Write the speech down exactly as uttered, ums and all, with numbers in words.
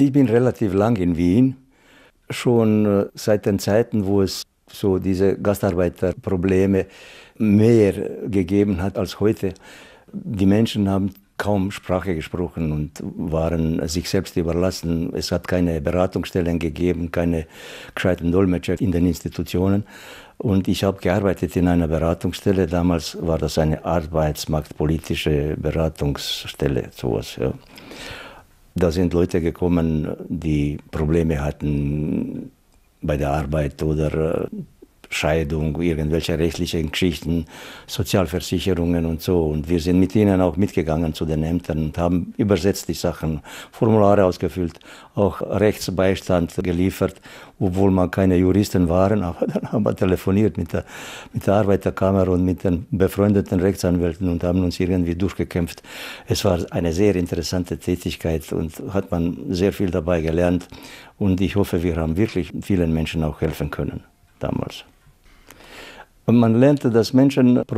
Ich bin relativ lang in Wien, schon seit den Zeiten, wo es so diese Gastarbeiterprobleme mehr gegeben hat als heute. Die Menschen haben kaum Sprache gesprochen und waren sich selbst überlassen. Es hat keine Beratungsstellen gegeben, keine gescheiten Dolmetscher in den Institutionen. Und ich habe gearbeitet in einer Beratungsstelle. Damals war das eine arbeitsmarktpolitische Beratungsstelle, sowas. Ja. Da sind Leute gekommen, die Probleme hatten bei der Arbeit oder Scheidung, irgendwelche rechtlichen Geschichten, Sozialversicherungen und so. Und wir sind mit ihnen auch mitgegangen zu den Ämtern und haben übersetzt die Sachen, Formulare ausgefüllt, auch Rechtsbeistand geliefert, obwohl wir keine Juristen waren. Aber dann haben wir telefoniert mit der, mit der Arbeiterkammer und mit den befreundeten Rechtsanwälten und haben uns irgendwie durchgekämpft. Es war eine sehr interessante Tätigkeit und hat man sehr viel dabei gelernt. Und ich hoffe, wir haben wirklich vielen Menschen auch helfen können damals. Und man lernte, dass Menschen